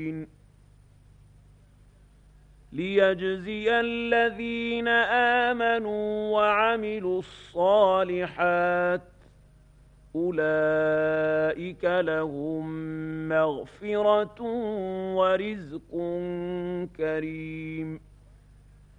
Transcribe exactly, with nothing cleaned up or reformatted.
ليجزي الذين آمنوا وعملوا الصالحات أولئك لهم مغفرة ورزق كريم.